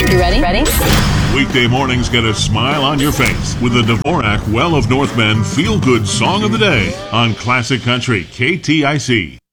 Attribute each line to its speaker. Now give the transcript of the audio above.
Speaker 1: You ready? Ready?
Speaker 2: Weekday mornings get a smile on your face with the Dvorak Well of North Bend Feel Good Song of the Day on Classic Country KTIC.